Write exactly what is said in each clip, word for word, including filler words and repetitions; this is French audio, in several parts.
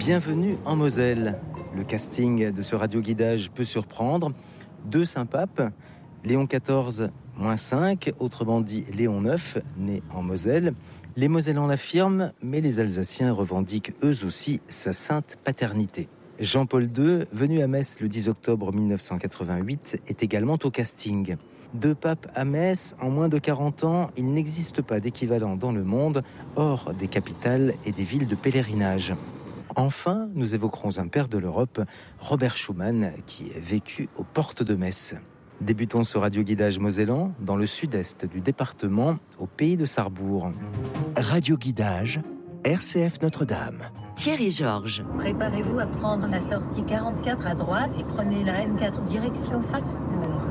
Bienvenue en Moselle. Le casting de ce radioguidage peut surprendre. Deux saints papes, Léon quatorze moins cinq, autrement dit Léon neuf, né en Moselle. Les Mosellans l'affirment, mais les Alsaciens revendiquent eux aussi sa sainte paternité. Jean-Paul deux, venu à Metz le dix octobre mille neuf cent quatre-vingt-huit, est également au casting. Deux papes à Metz, en moins de quarante ans, il n'existe pas d'équivalent dans le monde, hors des capitales et des villes de pèlerinage. Enfin, nous évoquerons un père de l'Europe, Robert Schuman, qui est vécu aux portes de Metz. Débutons ce radioguidage mosellan dans le sud-est du département, au pays de Sarrebourg. Radioguidage, R C F Notre-Dame. Thierry Georges. Préparez-vous à prendre la sortie quarante-quatre à droite et prenez la N quatre direction Falsbourg.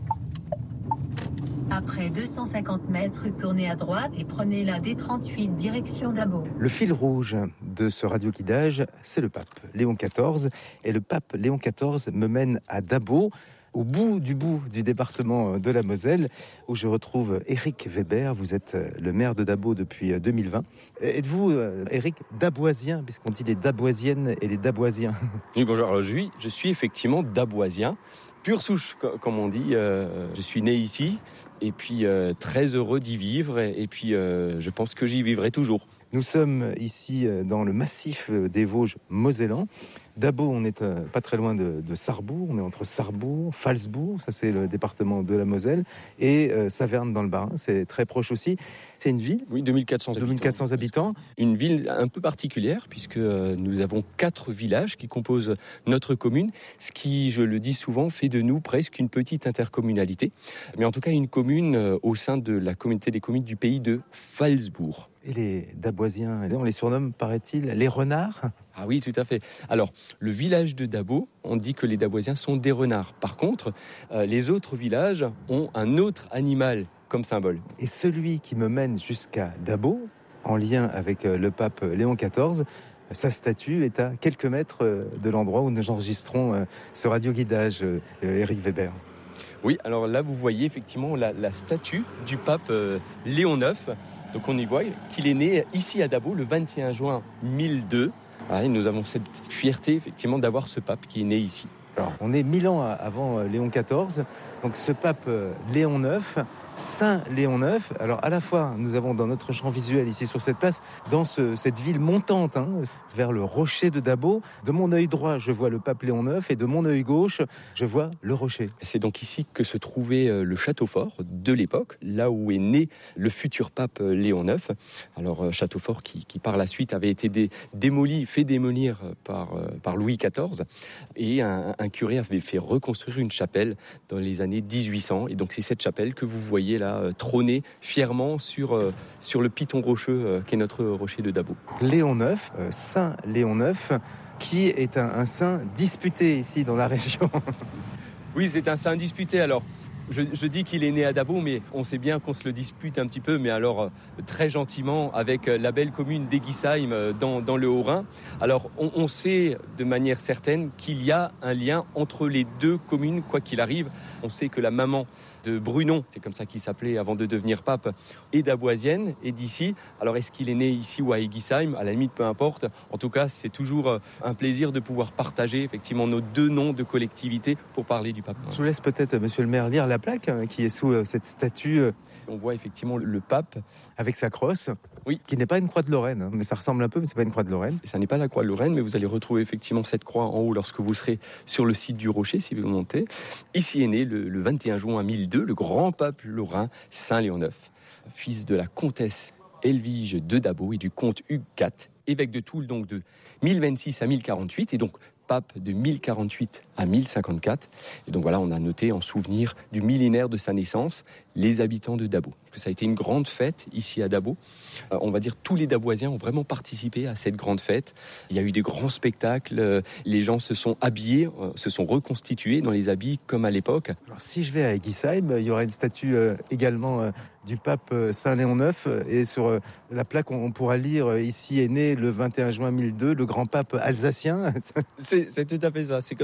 Après deux cent cinquante mètres, tournez à droite et prenez la D trente-huit direction Dabo. Le fil rouge de ce radioguidage, c'est le pape Léon quatorze. Et le pape Léon quatorze me mène à Dabo, au bout du bout du département de la Moselle, où je retrouve Éric Weber. Vous êtes le maire de Dabo depuis deux mille vingt. Êtes-vous, Éric, daboisien, puisqu'on dit les daboisiennes et les daboisiens? Oui, bonjour. Alors, je, suis, je suis effectivement daboisien. Pure souche, comme on dit. Euh, je suis né ici et puis euh, très heureux d'y vivre et, et puis euh, je pense que j'y vivrai toujours. Nous sommes ici dans le massif des Vosges mosellans. Dabo, on est pas très loin de, de Sarrebourg. On est entre Sarrebourg, Falsbourg, ça c'est le département de la Moselle, et euh, Saverne dans le Bas-Rhin, c'est très proche aussi. C'est une ville. Oui, deux mille quatre cents habitants. deux mille quatre cents habitants. Une ville un peu particulière puisque nous avons quatre villages qui composent notre commune, ce qui, je le dis souvent, fait de nous presque une petite intercommunalité. Mais en tout cas, une commune au sein de la communauté des communes du pays de Falsbourg. Et les daboisiens, on les surnomme, paraît-il, les renards? Ah oui, tout à fait. Alors, le village de Dabo, on dit que les daboisiens sont des renards. Par contre, euh, les autres villages ont un autre animal comme symbole. Et celui qui me mène jusqu'à Dabo, en lien avec le pape Léon quatorze, sa statue est à quelques mètres de l'endroit où nous enregistrons ce radioguidage, Éric Weber. Oui, alors là, vous voyez effectivement la, la statue du pape euh, Léon neuf. Donc on y voit qu'il est né ici à Dabo le vingt et un juin mille deux. Ah, et nous avons cette fierté effectivement d'avoir ce pape qui est né ici. Alors, on est mille ans avant Léon quatorze, donc ce pape Léon neuf, Saint Léon neuf. Alors à la fois, nous avons dans notre champ visuel ici sur cette place, dans ce, cette ville montante, hein, vers le rocher de Dabo, de mon œil droit, je vois le pape Léon neuf et de mon œil gauche, je vois le rocher. C'est donc ici que se trouvait le château fort de l'époque, là où est né le futur pape Léon neuf. Alors château fort qui, qui par la suite avait été dé, démoli, fait démolir par, par Louis quatorze, et un, un curé avait fait reconstruire une chapelle dans les années dix-huit cents. Et donc c'est cette chapelle que vous voyez là trôner fièrement sur, sur le piton rocheux euh, qui est notre rocher de Dabo. Léon neuf, euh, Saint Léon neuf, qui est un, un saint disputé ici dans la région. Oui, c'est un saint disputé. Alors, je, je dis qu'il est né à Dabo, mais on sait bien qu'on se le dispute un petit peu, mais alors euh, très gentiment avec euh, la belle commune d'Eguisheim euh, dans, dans le Haut-Rhin. Alors, on, on sait de manière certaine qu'il y a un lien entre les deux communes, quoi qu'il arrive. On sait que la maman de Brunon, c'est comme ça qu'il s'appelait avant de devenir pape, est daboisienne, et d'ici. Alors est-ce qu'il est né ici ou à Eguisheim? À la limite, peu importe. En tout cas, c'est toujours un plaisir de pouvoir partager effectivement nos deux noms de collectivité pour parler du pape. Je vous laisse peut-être, monsieur le maire, lire la plaque qui est sous cette statue. On voit effectivement le pape avec sa crosse, oui, qui n'est pas une croix de Lorraine, hein, mais ça ressemble un peu, mais c'est pas une croix de Lorraine. Ça n'est pas la croix de Lorraine, mais vous allez retrouver effectivement cette croix en haut lorsque vous serez sur le site du rocher, si vous montez. Ici est né le, le vingt et un juin mille deux le grand pape lorrain Saint Léon neuf, fils de la comtesse Elvige de Dabo et du comte Hugues quatre, évêque de Toul donc de mille vingt-six à mille quarante-huit, et donc pape de mille quarante-huit à mille cinquante-quatre. Et donc voilà, on a noté en souvenir du millénaire de sa naissance les habitants de Dabo. Ça a été une grande fête ici à Dabo. Euh, on va dire tous les Daboisiens ont vraiment participé à cette grande fête. Il y a eu des grands spectacles, euh, les gens se sont habillés, euh, se sont reconstitués dans les habits comme à l'époque. Alors si je vais à Eguisheim, il y aura une statue euh, également euh, du pape euh, Saint Léon neuf, et sur euh, la plaque on, on pourra lire euh, ici est né le vingt et un juin mille deux le grand pape alsacien. c'est, c'est tout à fait ça, c'est comme ça que ce sera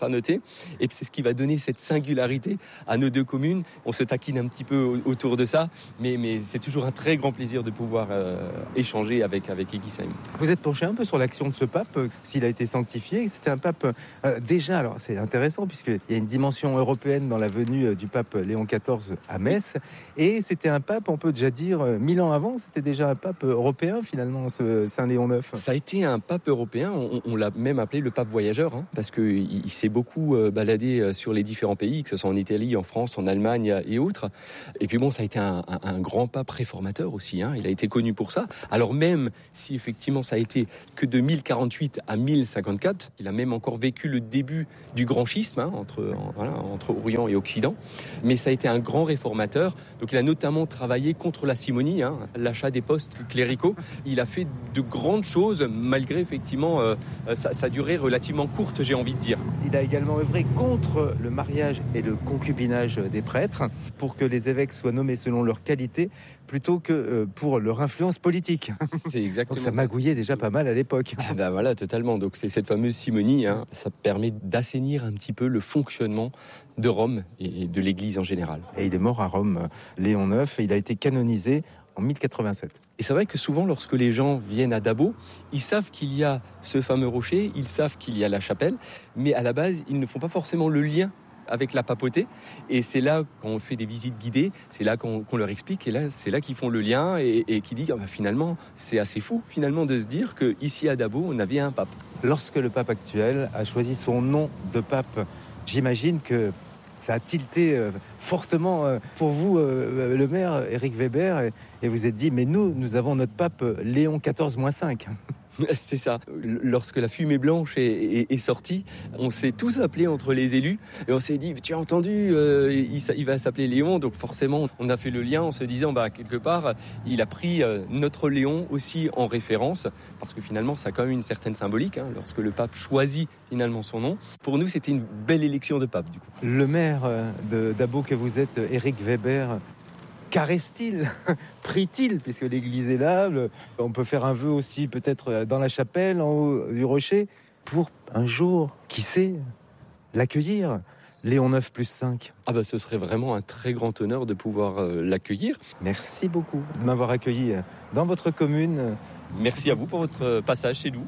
sera noté. Et c'est ce qui va donner cette singularité à nos deux communes. On se taquine un petit peu autour de ça, mais, mais c'est toujours un très grand plaisir de pouvoir euh, échanger avec, avec Eguisheim. Vous êtes penché un peu sur l'action de ce pape, euh, s'il a été sanctifié. C'était un pape euh, déjà, alors c'est intéressant puisqu'il y a une dimension européenne dans la venue euh, du pape Léon quatorze à Metz. Et c'était un pape, on peut déjà dire, euh, mille ans avant, c'était déjà un pape européen finalement, ce Saint Léon neuf. Ça a été un pape européen, on, on l'a même appelé le pape voyageur, hein, parce qu'il il s'est beaucoup euh, baladé sur les différents pays, que ce soit en Italie, en France, en Allemagne et autres. Et puis bon, ça a été un, un, un grand pape réformateur aussi, hein. Il a été connu pour ça. Alors même si effectivement ça a été que de mille quarante-huit à mille cinquante-quatre, il a même encore vécu le début du grand schisme, hein, entre, en, voilà, entre Orient et Occident. Mais ça a été un grand réformateur. Donc il a notamment travaillé contre la simonie, hein, l'achat des postes cléricaux. Il a fait de grandes choses malgré effectivement euh, sa, sa durée relativement courte, j'ai envie de dire. Il a également œuvré contre le mariage et le concubinage des prêtres pour que les évêques soient nommés selon leur qualité plutôt que pour leur influence politique. C'est exactement Donc ça ça. magouillait déjà pas mal à l'époque. Ah ben voilà, totalement. Donc c'est cette fameuse simonie, hein, ça permet d'assainir un petit peu le fonctionnement de Rome et de l'Église en général. Et il est mort à Rome, Léon neuf, et il a été canonisé en mille quatre-vingt-sept. Et c'est vrai que souvent, lorsque les gens viennent à Dabo, ils savent qu'il y a ce fameux rocher, ils savent qu'il y a la chapelle, mais à la base, ils ne font pas forcément le lien avec la papauté. Et c'est là, quand on fait des visites guidées, c'est là qu'on, qu'on leur explique, et là, c'est là qu'ils font le lien et, et qui disent, ah ben finalement, c'est assez fou finalement de se dire qu'ici à Dabo, on avait un pape. Lorsque le pape actuel a choisi son nom de pape, j'imagine que ça a tilté euh, fortement euh, pour vous, euh, le maire Éric Weber, et, et vous êtes dit, mais nous, nous avons notre pape Léon quatorze moins cinq. C'est ça. Lorsque la fumée blanche est, est, est sortie, on s'est tous appelés entre les élus et on s'est dit, tu as entendu, euh, il, il va s'appeler Léon. Donc forcément, on a fait le lien en se disant, bah, quelque part, il a pris euh, notre Léon aussi en référence, parce que finalement, ça a quand même une certaine symbolique, hein, lorsque le pape choisit finalement son nom. Pour nous, c'était une belle élection de pape, du coup. Le maire de Dabo que vous êtes, Éric Weber, caresse-t-il, prie-t-il, puisque l'église est là, le, on peut faire un vœu aussi peut-être dans la chapelle, en haut du rocher, pour un jour, qui sait, l'accueillir, Léon neuf plus cinq. Ah bah ce serait vraiment un très grand honneur de pouvoir euh, l'accueillir. Merci beaucoup de m'avoir accueilli dans votre commune. Merci à vous pour votre passage chez nous.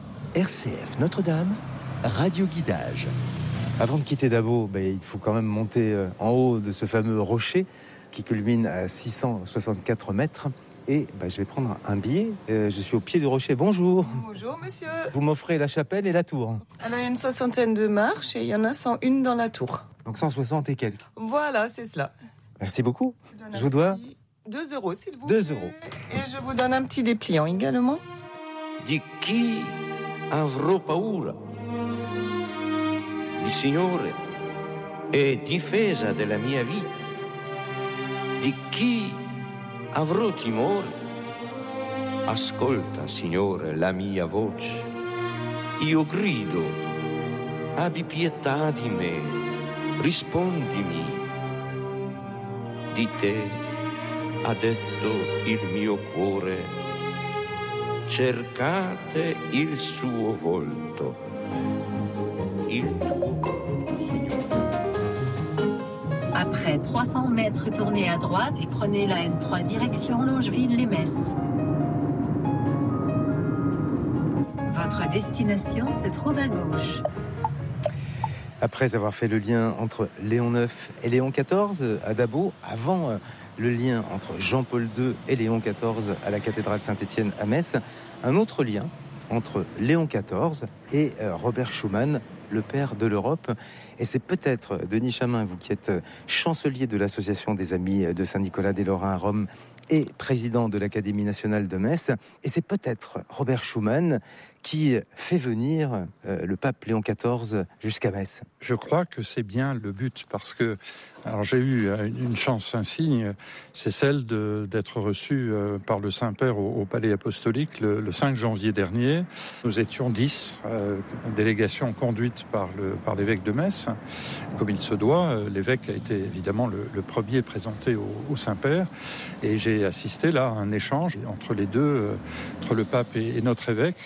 R C F Notre-Dame, Radio Guidage. Avant de quitter Dabo, ben, il faut quand même monter en haut de ce fameux rocher qui culmine à six cent soixante-quatre mètres. Et bah, je vais prendre un billet. Euh, je suis au pied du rocher. Bonjour. Bonjour, monsieur. Vous m'offrez la chapelle et la tour. Alors, il y a une soixantaine de marches et il y en a cent un dans la tour. Donc cent soixante et quelques. Voilà, c'est cela. Merci beaucoup. Je, je vous dois deux euros, s'il vous deux plaît. euros. Et je vous donne un petit dépliant également. Di chi avrò paura? Il Signore è difesa della mia vita. Di chi avrò timore? Ascolta, Signore, la mia voce. Io grido, abbi pietà di me, rispondimi. Di te ha detto il mio cuore, cercate il suo volto, il tuo, Signore. Après trois cents mètres, tournez à droite et prenez la N trois direction Longeville-les-Metz. Votre destination se trouve à gauche. Après avoir fait le lien entre Léon neuf et Léon quatorze à Dabo, avant le lien entre Jean-Paul deux et Léon quatorze à la cathédrale Saint-Étienne à Metz, un autre lien entre Léon quatorze et Robert Schuman, le père de l'Europe. Et c'est peut-être, Denis Chamin, vous qui êtes chancelier de l'Association des Amis de Saint-Nicolas des Lorrains à Rome et président de l'Académie nationale de Metz, et c'est peut-être Robert Schuman qui fait venir euh, le pape Léon quatorze jusqu'à Metz. Je crois que c'est bien le but, parce que alors j'ai eu une chance, un signe, c'est celle de, d'être reçu euh, par le Saint-Père au, au Palais Apostolique le, le cinq janvier dernier. Nous étions dix, euh, délégation conduite par, le, par l'évêque de Metz. Comme il se doit, l'évêque a été évidemment le, le premier présenté au, au Saint-Père, et j'ai assisté là à un échange entre les deux, euh, entre le pape et, et notre évêque,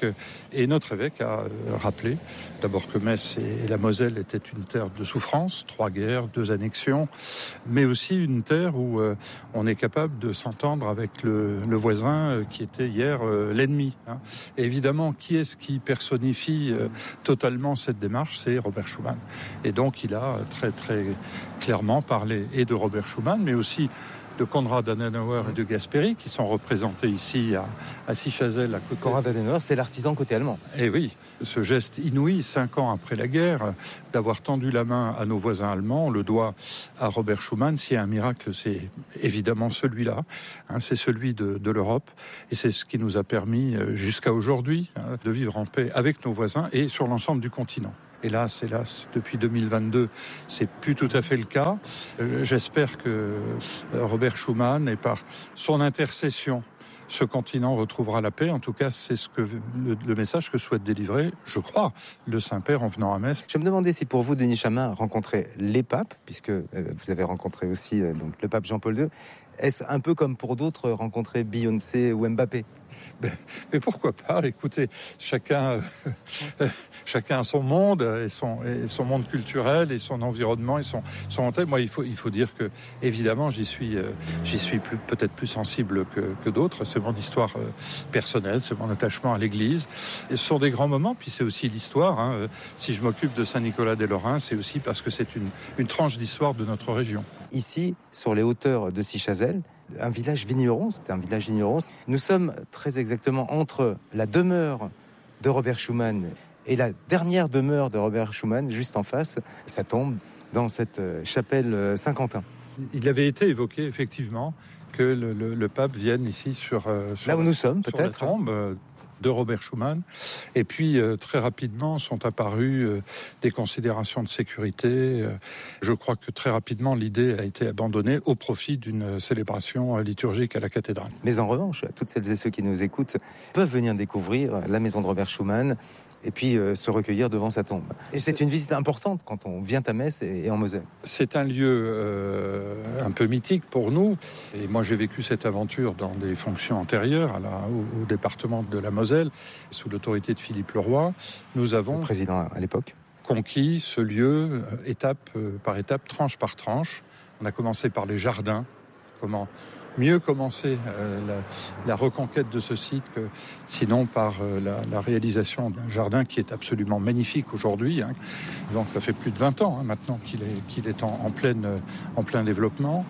Et notre évêque a rappelé d'abord que Metz et la Moselle étaient une terre de souffrance, trois guerres, deux annexions, mais aussi une terre où on est capable de s'entendre avec le, le voisin qui était hier l'ennemi. Et évidemment, qui est-ce qui personnifie totalement cette démarche? C'est Robert Schuman. Et donc il a très très clairement parlé et de Robert Schuman, mais aussi de Konrad Adenauer et de Gasperi, qui sont représentés ici à, à Sichazel, à côté. Konrad Adenauer, c'est l'artisan côté allemand. Et oui, ce geste inouï, cinq ans après la guerre, d'avoir tendu la main à nos voisins allemands, on le doit à Robert Schuman. S'il y a un miracle, c'est évidemment celui-là, hein, c'est celui de, de l'Europe, et c'est ce qui nous a permis, jusqu'à aujourd'hui, hein, de vivre en paix avec nos voisins et sur l'ensemble du continent. Hélas, hélas, depuis deux mille vingt-deux, c'est plus tout à fait le cas. Euh, j'espère que Robert Schuman, et par son intercession, ce continent retrouvera la paix. En tout cas, c'est ce que le, le message que souhaite délivrer, je crois, le Saint-Père en venant à Metz. Je me demandais si pour vous, Denis Chamin, rencontrer les papes, puisque euh, vous avez rencontré aussi euh, donc, le pape Jean-Paul deux, est-ce un peu comme pour d'autres rencontrer Beyoncé ou Mbappé? Mais, mais pourquoi pas? Écoutez, chacun, euh, chacun a son monde et son, et son monde culturel et son environnement et son, son mental. Moi, il faut, il faut dire que, évidemment, j'y suis, euh, j'y suis plus, peut-être plus sensible que, que d'autres. C'est mon histoire euh, personnelle, c'est mon attachement à l'Église. Et ce sont des grands moments, puis c'est aussi l'histoire. Hein. Si je m'occupe de Saint-Nicolas-des-Lorrains, c'est aussi parce que c'est une, une tranche d'histoire de notre région. Ici, sur les hauteurs de Sichazel, un village vigneron, c'était un village vigneron. Nous sommes très exactement entre la demeure de Robert Schuman et la dernière demeure de Robert Schuman, juste en face, sa tombe, dans cette chapelle Saint-Quentin. Il avait été évoqué, effectivement, que le, le, le pape vienne ici sur, euh, sur là où nous sommes, sur peut-être. la tombe euh, de Robert Schuman. Et puis, euh, très rapidement, sont apparues euh, des considérations de sécurité. Euh, je crois que très rapidement, l'idée a été abandonnée au profit d'une célébration liturgique à la cathédrale. Mais en revanche, toutes celles et ceux qui nous écoutent peuvent venir découvrir la maison de Robert Schuman et puis euh, se recueillir devant sa tombe. Et c'est une visite importante quand on vient à Metz et, et en Moselle. C'est un lieu euh, un peu mythique pour nous. Et moi, j'ai vécu cette aventure dans des fonctions antérieures à la, au, au département de la Moselle, sous l'autorité de Philippe Leroy. Nous avons, le président à l'époque, conquis ce lieu étape par étape, tranche par tranche. On a commencé par les jardins. Comment mieux commencer euh, la, la reconquête de ce site que sinon par euh, la, la réalisation d'un jardin qui est absolument magnifique aujourd'hui. Hein. Donc ça fait plus de vingt ans hein, maintenant qu'il est, qu'il est en, en, pleine, en plein développement.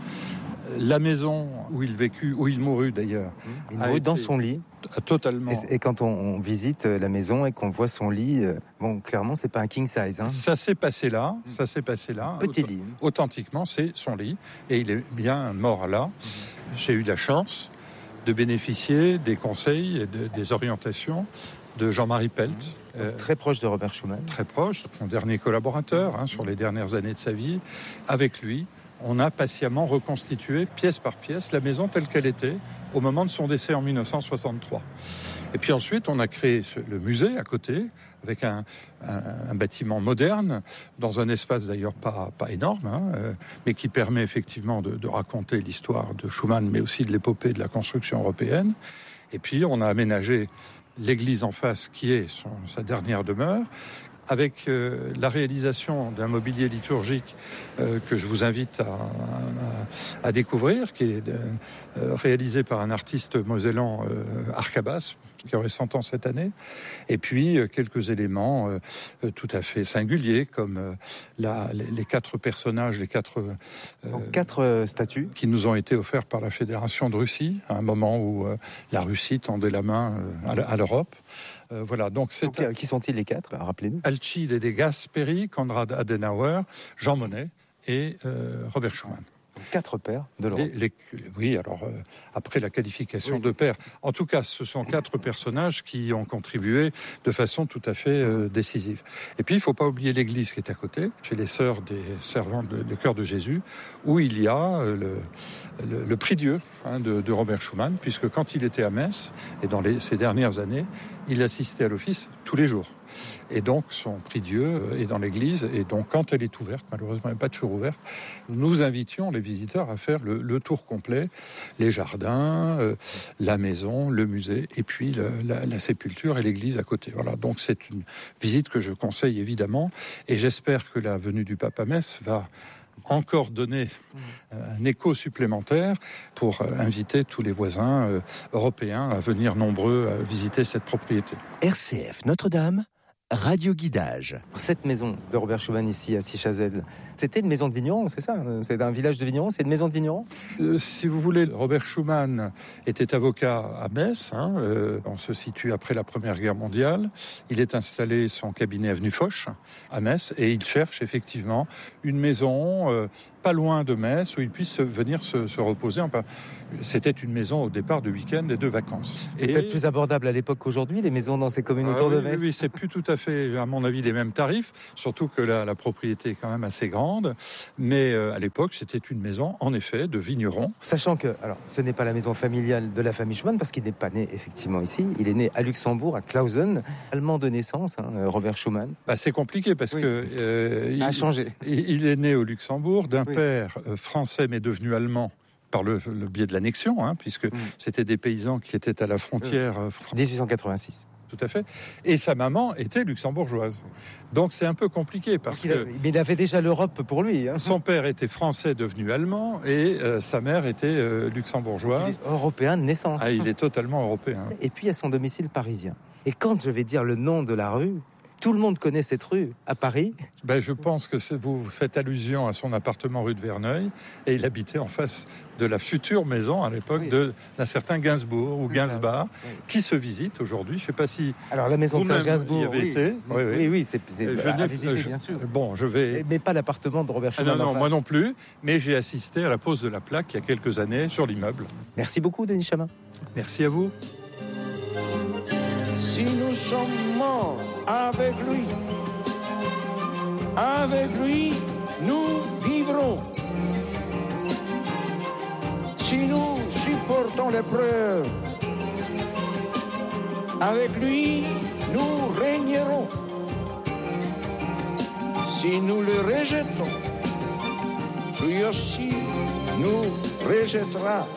La maison où il vécut, où il mourut d'ailleurs. Il mourut dans son lit. Totalement. Et, et quand on, on visite la maison et qu'on voit son lit, euh, bon, clairement, c'est pas un king size. Hein. Ça s'est passé là. Ça s'est passé là. Petit lit. Authentiquement, c'est son lit. Et il est bien mort là. Mmh. J'ai eu la chance de bénéficier des conseils et de, des orientations de Jean-Marie Pelt. Mmh. Euh, très proche de Robert Schuman. Très proche, son dernier collaborateur hein, sur les dernières années de sa vie. Avec lui, on a patiemment reconstitué, pièce par pièce, la maison telle qu'elle était au moment de son décès en dix-neuf cent soixante-trois. Et puis ensuite, on a créé le musée à côté, avec un, un, un bâtiment moderne, dans un espace d'ailleurs pas, pas énorme, hein, euh, mais qui permet effectivement de, de raconter l'histoire de Schuman, mais aussi de l'épopée de la construction européenne. Et puis, on a aménagé l'église en face, qui est son, sa dernière demeure, avec euh, la réalisation d'un mobilier liturgique euh, que je vous invite à, à, à découvrir, qui est euh, réalisé par un artiste mosellan, euh, Arcabas, qui aurait cent ans cette année, et puis euh, quelques éléments euh, tout à fait singuliers, comme euh, la, les, les quatre personnages, les quatre, euh, Donc, quatre euh, statues qui nous ont été offerts par la Fédération de Russie, à un moment où euh, la Russie tendait la main euh, à l'Europe. Euh, voilà, donc c'est donc, un... Qui sont-ils les quatre? Rappelez-nous. Alcide de Gasperi, Konrad Adenauer, Jean Monnet et euh, Robert Schuman. Quatre pères de l'Europe. Les, les, oui, alors euh, après la qualification oui. de père. En tout cas, ce sont quatre personnages qui ont contribué de façon tout à fait euh, décisive. Et puis, il ne faut pas oublier l'église qui est à côté, chez les sœurs des servantes de, de Cœur de Jésus, où il y a euh, le, le, le prix Dieu hein, de, de Robert Schuman, puisque quand il était à Metz, et dans les, ces dernières années, il assistait à l'office tous les jours. et donc son prie-dieu est dans l'église. Et donc, quand elle est ouverte, malheureusement, il n'y a pas toujours ouverte, nous invitions les visiteurs à faire le, le tour complet, les jardins, euh, la maison, le musée, et puis le, la, la sépulture et l'église à côté. Voilà, donc c'est une visite que je conseille évidemment, et j'espère que la venue du pape à Metz va encore donner un écho supplémentaire pour inviter tous les voisins européens à venir nombreux à visiter cette propriété. R C F Notre-Dame, Radio Guidage. Cette maison de Robert Schuman ici à Sichazel, c'était une maison de vignerons, c'est ça? C'est un village de vignerons, c'est une maison de vignerons? euh, Si vous voulez, Robert Schuman était avocat à Metz. Hein, euh, on se situe après la Première Guerre mondiale. Il est installé son cabinet avenue Foch à Metz et il cherche effectivement une maison euh, pas loin de Metz où il puisse venir se, se reposer. Enfin, c'était une maison au départ de week-end et de vacances. Et peut-être plus abordable à l'époque qu'aujourd'hui, les maisons dans ces communes autour ah, de oui, Metz. Oui, c'est plus tout à fait, à mon avis, les mêmes tarifs, surtout que la, la propriété est quand même assez grande. Mais euh, à l'époque, c'était une maison, en effet, de vignerons. Sachant que, alors, ce n'est pas la maison familiale de la famille Schuman, parce qu'il n'est pas né effectivement ici. Il est né à Luxembourg, à Clausen, allemand de naissance, hein, Robert Schuman. Bah, c'est compliqué parce oui. que euh, ça il, a changé. Il, il est né au Luxembourg d'un oui. père euh, français mais devenu allemand par le, le biais de l'annexion, hein, puisque mmh. c'était des paysans qui étaient à la frontière. Euh, fran- dix-huit cent quatre-vingt-six. Tout à fait. Et sa maman était luxembourgeoise. Donc c'est un peu compliqué parce il a, que... Mais il avait déjà l'Europe pour lui. Hein. Son père était français devenu allemand et euh, sa mère était euh, luxembourgeoise. Il est européen de naissance. Ah, il est totalement européen. Et puis à son domicile parisien. Et quand je vais dire le nom de la rue, tout le monde connaît cette rue à Paris. Ben, je pense que vous faites allusion à son appartement rue de Verneuil et il habitait en face de la future maison à l'époque oui. de, d'un certain Gainsbourg ou Gainsbar oui. qui se visite aujourd'hui. Je ne sais pas si alors la maison de Serge Gainsbourg y avez oui. été. Oui, oui, oui, oui c'est, c'est je à visiter je, bien sûr. Bon, je vais. Mais pas l'appartement de Robert Schuman. Ah non, non, moi non plus. Mais j'ai assisté à la pose de la plaque il y a quelques années sur l'immeuble. Merci beaucoup, Denis Chamin. Merci à vous. Si nous sommes morts avec lui, avec lui, nous vivrons. Si nous supportons l'épreuve, avec lui, nous régnerons. Si nous le rejetons, lui aussi nous rejettera.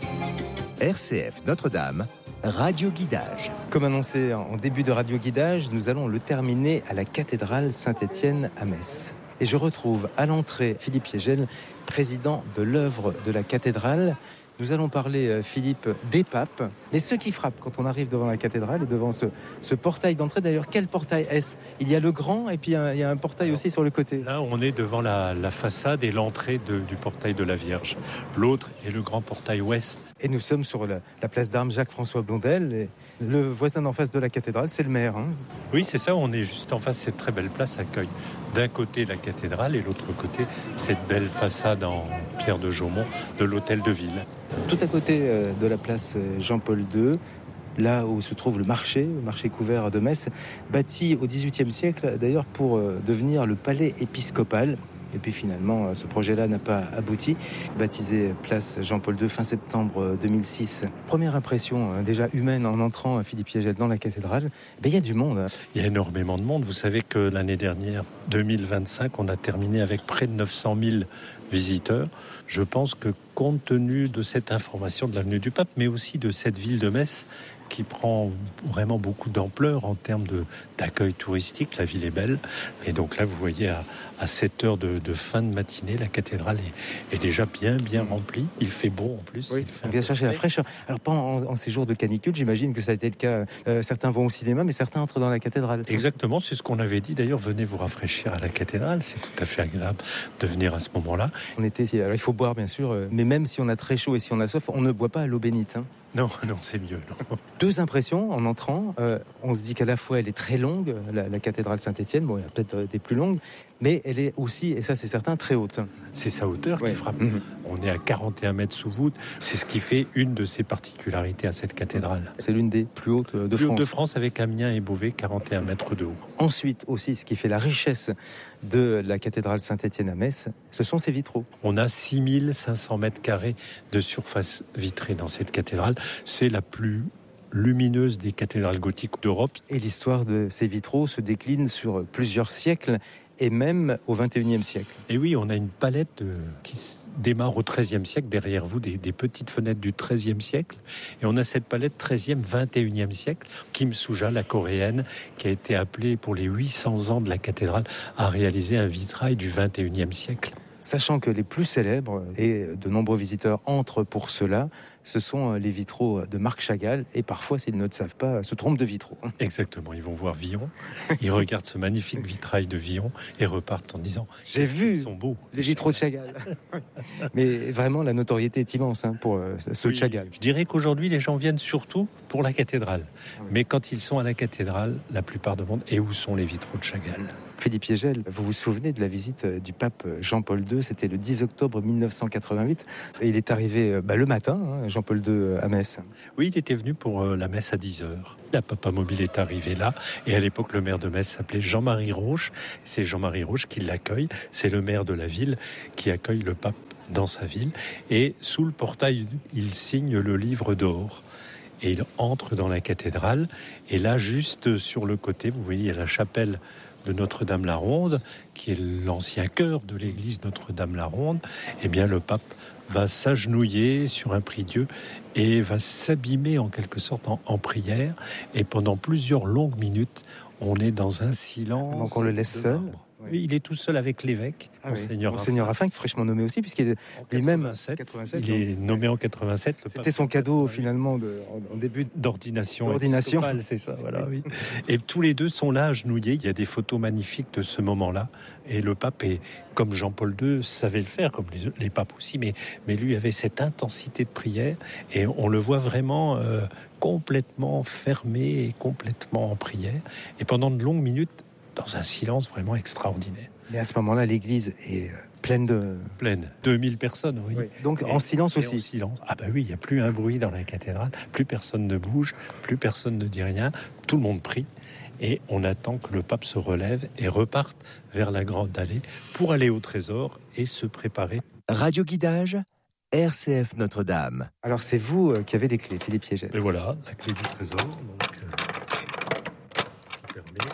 R C F Notre-Dame, Radio Guidage. Comme annoncé en début de Radio Guidage, nous allons le terminer à la cathédrale Saint-Étienne à Metz. Et je retrouve à l'entrée Philippe Yegel, président de l'œuvre de la cathédrale. Nous allons parler, Philippe, des papes. Mais ce qui frappe quand on arrive devant la cathédrale et devant ce, ce portail d'entrée, d'ailleurs, quel portail est-ce? Il y a le grand et puis il y a un portail aussi sur le côté. Là, on est devant la, la façade et l'entrée de, du portail de la Vierge. L'autre est le grand portail ouest. Et nous sommes sur la, la place d'Armes Jacques-François Blondel. Et le voisin d'en face de la cathédrale, c'est le maire. Hein. Oui, c'est ça. On est juste en face. Cette très belle place accueille d'un côté la cathédrale et l'autre côté cette belle façade en pierre de Jaumont de l'hôtel de ville. Tout à côté de la place Jean-Paul deux, là où se trouve le marché, le marché couvert de Metz, bâti au dix-huitième siècle d'ailleurs pour devenir le palais épiscopal. Et puis finalement, ce projet-là n'a pas abouti. Baptisé place Jean-Paul deux fin septembre deux mille six. Première impression déjà humaine en entrant, Philippe Yegel, dans la cathédrale. Ben, il y a du monde. Il y a énormément de monde. Vous savez que l'année dernière, deux mille vingt-cinq, on a terminé avec près de neuf cent mille visiteurs. Je pense que compte tenu de cette information de l'avenue du Pape, mais aussi de cette ville de Metz, qui prend vraiment beaucoup d'ampleur en termes de, d'accueil touristique. La ville est belle. Et donc là, vous voyez, à, à sept heures de, de fin de matinée, la cathédrale est, est déjà bien, bien remplie. Il fait bon en plus. Oui, il fait on vient chercher la fraîcheur. Alors, pendant en, en ces jours de canicule, j'imagine que ça a été le cas. Euh, certains vont au cinéma, mais certains entrent dans la cathédrale. Exactement, c'est ce qu'on avait dit. D'ailleurs, venez vous rafraîchir à la cathédrale. C'est tout à fait agréable de venir à ce moment-là. On était, alors il faut boire, bien sûr, mais même si on a très chaud et si on a soif, on ne boit pas à l'eau bénite. Hein. Non, non, c'est mieux. Non. Deux impressions en entrant. Euh, on se dit qu'à la fois elle est très longue, la, la cathédrale Saint-Étienne. Bon, il y a peut-être des plus longues, mais elle est aussi, et ça c'est certain, très haute. C'est sa hauteur ouais. qui frappe. Mmh. On est à quarante et un mètres sous voûte. C'est ce qui fait une de ses particularités à cette cathédrale. C'est l'une des plus hautes de plus France. Haute de France avec Amiens et Beauvais, quarante et un mètres de haut. Ensuite aussi, ce qui fait la richesse de la cathédrale Saint-Étienne à Metz, ce sont ses vitraux. On a six mille cinq cents mètres carrés de surface vitrée dans cette cathédrale. C'est la plus lumineuses des cathédrales gothiques d'Europe. Et l'histoire de ces vitraux se décline sur plusieurs siècles et même au vingt et unième siècle. Et oui, on a une palette euh, qui démarre au treizième siècle, derrière vous, des, des petites fenêtres du treizième siècle. Et on a cette palette treizième, vingt et unième siècle. Kim Soo-ja, la coréenne, qui a été appelée pour les huit cents ans de la cathédrale, a réalisé un vitrail du vingt et unième siècle. Sachant que les plus célèbres, et de nombreux visiteurs entrent pour cela, ce sont les vitraux de Marc Chagall, et parfois, s'ils ne le savent pas, se trompent de vitraux. Exactement, ils vont voir Villon, ils regardent ce magnifique vitrail de Villon et repartent en disant « J'ai vu ils sont beaux, les vitraux de Chagall ». Mais vraiment, la notoriété est immense hein, pour euh, ceux oui, de Chagall. Je dirais qu'aujourd'hui, les gens viennent surtout pour la cathédrale. Oui. Mais quand ils sont à la cathédrale, la plupart demandent « Et où sont les vitraux de Chagall ?» Philippe Yegel, vous vous souvenez de la visite du pape Jean-Paul deux, c'était le dix octobre mille neuf cent quatre-vingt-huit. Et il est arrivé bah, le matin, hein, Jean-Paul deux, à Metz. Oui, il était venu pour euh, la messe à dix heures. La Papa Mobile est arrivé là. Et à l'époque, le maire de Metz s'appelait Jean-Marie Roche. C'est Jean-Marie Roche qui l'accueille. C'est le maire de la ville qui accueille le pape dans sa ville. Et sous le portail, il signe le livre d'or. Et il entre dans la cathédrale. Et là, juste sur le côté, vous voyez, il y a la chapelle de Notre-Dame-la-Ronde, qui est l'ancien chœur de l'église Notre-Dame-la-Ronde. Eh bien, le pape va s'agenouiller sur un prie-dieu et va s'abîmer en quelque sorte en, en prière. Et pendant plusieurs longues minutes, on est dans un silence. Donc on le laisse seul. Oui, il est tout seul avec l'évêque, ah Monseigneur oui. Monseigneur Raffin, qui est fraîchement nommé aussi, puisqu'il est lui-même quatre-vingt-sept, il est nommé en quatre-vingt-sept. C'était son cadeau finalement de, en, en début d'ordination. D'ordination, c'est ça. Voilà, oui. Et tous les deux sont là, agenouillés. Il y a des photos magnifiques de ce moment-là. Et le pape est, comme Jean-Paul deux, savait le faire, comme les, les papes aussi, mais mais lui avait cette intensité de prière, et on le voit vraiment euh, complètement fermé et complètement en prière. Et pendant de longues minutes, dans un silence vraiment extraordinaire. Et à ce moment-là, l'église est pleine de... Pleine. deux mille personnes, oui. oui. Donc et, en silence aussi. En silence. Ah ben oui, il n'y a plus un bruit dans la cathédrale, plus personne ne bouge, plus personne ne dit rien, tout le monde prie. Et on attend que le pape se relève et reparte vers la grande allée pour aller au trésor et se préparer. Radio Guidage, R C F Notre-Dame. Alors c'est vous qui avez les clés, Philippe Yegel. Et voilà, la clé du trésor. Donc, euh, qui permet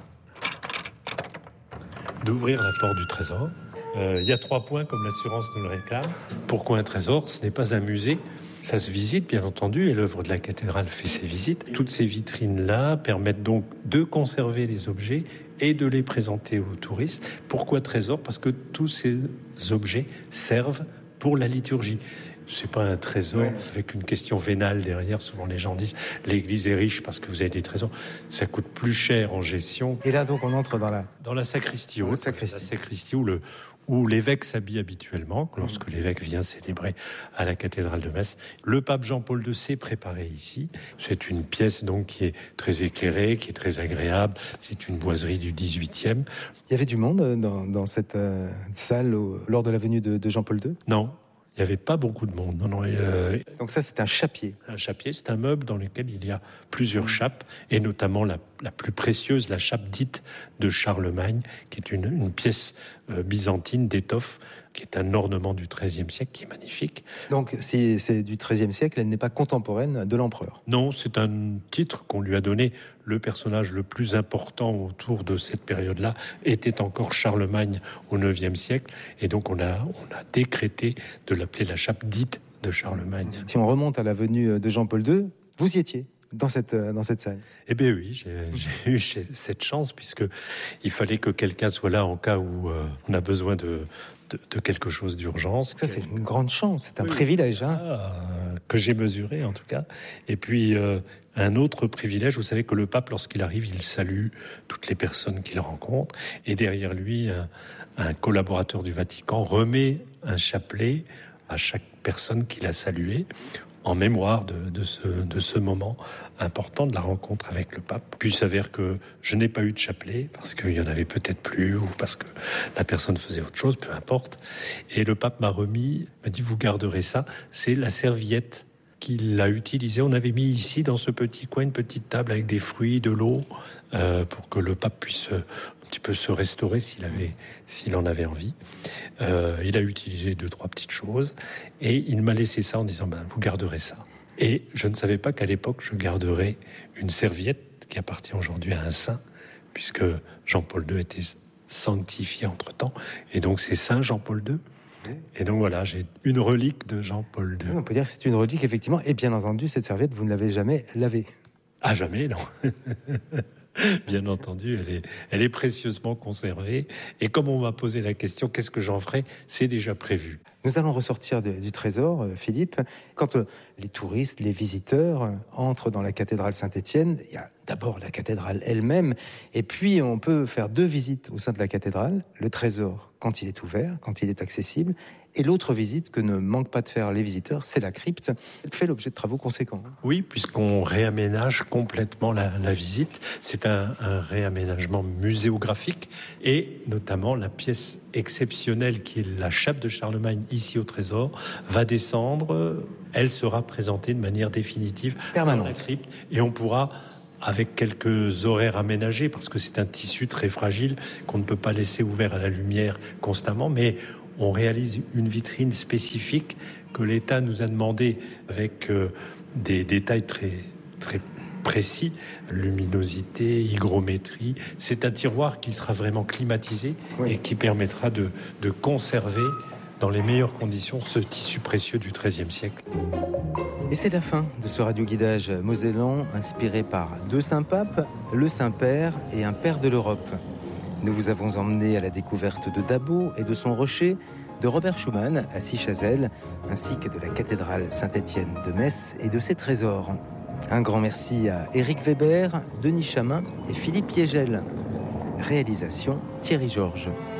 d'ouvrir la porte du trésor. Euh, il y a trois points, comme l'assurance nous le réclame. Pourquoi un trésor ? Ce n'est pas un musée. Ça se visite, bien entendu, et l'œuvre de la cathédrale fait ses visites. Toutes ces vitrines-là permettent donc de conserver les objets et de les présenter aux touristes. Pourquoi trésor ? Parce que tous ces objets servent pour la liturgie. C'est pas un trésor ouais. avec une question vénale derrière. Souvent les gens disent l'église est riche parce que vous avez des trésors. Ça coûte plus cher en gestion. Et là donc on entre dans la dans la sacristie, dans haute, la sacristie. La sacristie où le où l'évêque s'habille habituellement lorsque mmh. l'évêque vient célébrer à la cathédrale de Metz. Le pape Jean-Paul deux s'est préparé ici. C'est une pièce donc qui est très éclairée, qui est très agréable. C'est une boiserie du dix-huitième. Il y avait du monde dans, dans cette euh, salle au, lors de la venue de, de Jean-Paul deux ? Non. Il n'y avait pas beaucoup de monde. Non, non, euh, Donc ça, c'est un chappier. Un chappier, c'est un meuble dans lequel il y a plusieurs chapes, et notamment la, la plus précieuse, la chape dite de Charlemagne, qui est une, une pièce euh, byzantine d'étoffe, qui est un ornement du treizième siècle, qui est magnifique. Donc si c'est du treizième siècle, elle n'est pas contemporaine de l'empereur. Non, c'est un titre qu'on lui a donné. Le personnage le plus important autour de cette période-là était encore Charlemagne au neuvième siècle. Et donc on a, on a décrété de l'appeler la chape dite de Charlemagne. Si on remonte à la venue de Jean-Paul deux, vous y étiez dans cette, dans cette salle ? Eh bien oui, j'ai, j'ai eu cette chance, puisque il fallait que quelqu'un soit là en cas où euh, on a besoin de... De, de quelque chose d'urgence. Ça, c'est une grande chance, c'est un oui, privilège. Hein. Ah, que j'ai mesuré, en tout cas. Et puis, euh, un autre privilège, vous savez que le pape, lorsqu'il arrive, il salue toutes les personnes qu'il rencontre. Et derrière lui, un, un collaborateur du Vatican remet un chapelet à chaque personne qu'il a saluée, en mémoire de, de, ce, de ce moment important de la rencontre avec le pape. Puis il s'avère que je n'ai pas eu de chapelet, parce qu'il y en avait peut-être plus, ou parce que la personne faisait autre chose, peu importe. Et le pape m'a remis, m'a dit, vous garderez ça. C'est la serviette qu'il a utilisée. On avait mis ici, dans ce petit coin, une petite table avec des fruits, de l'eau, euh, pour que le pape puisse un petit peu se restaurer s'il avait, s'il en avait envie. Euh, il a utilisé deux, trois petites choses, et il m'a laissé ça en disant, ben, vous garderez ça. Et je ne savais pas qu'à l'époque, je garderais une serviette qui appartient aujourd'hui à un saint, puisque Jean-Paul deux était sanctifié entre-temps. Et donc, c'est Saint Jean-Paul deux. Et donc, voilà, j'ai une relique de Jean-Paul deux. On peut dire que c'est une relique, effectivement. Et bien entendu, cette serviette, vous ne l'avez jamais lavée. Ah, jamais, non. Bien entendu, elle est, elle est précieusement conservée. Et comme on m'a posé la question, qu'est-ce que j'en ferai ? C'est déjà prévu. Nous allons ressortir de, du trésor, euh, Philippe. Quand euh, les touristes, les visiteurs euh, entrent dans la cathédrale Saint-Étienne, il y a d'abord la cathédrale elle-même, et puis on peut faire deux visites au sein de la cathédrale. Le trésor, quand il est ouvert, quand il est accessible, et l'autre visite que ne manquent pas de faire les visiteurs, c'est la crypte. Elle fait l'objet de travaux conséquents. Oui, puisqu'on réaménage complètement la, la visite. C'est un, un réaménagement muséographique, et notamment la pièce exceptionnelle qui est la chape de Charlemagne ici au Trésor va descendre. Elle sera présentée de manière définitive permanente dans la crypte, et on pourra, avec quelques horaires aménagés, parce que c'est un tissu très fragile qu'on ne peut pas laisser ouvert à la lumière constamment, mais on réalise une vitrine spécifique que l'État nous a demandé avec euh, des détails très, très précis, luminosité, hygrométrie. C'est un tiroir qui sera vraiment climatisé, oui, et qui permettra de, de conserver dans les meilleures conditions ce tissu précieux du treizième siècle. Et c'est la fin de ce radioguidage mosellan inspiré par deux saints-papes, le Saint-Père et un Père de l'Europe. Nous vous avons emmené à la découverte de Dabo et de son rocher, de Robert Schumann à Sichazel, ainsi que de la cathédrale Saint-Étienne de Metz et de ses trésors. Un grand merci à Éric Weber, Denis Chamin et Philippe Piégel. Réalisation Thierry Georges.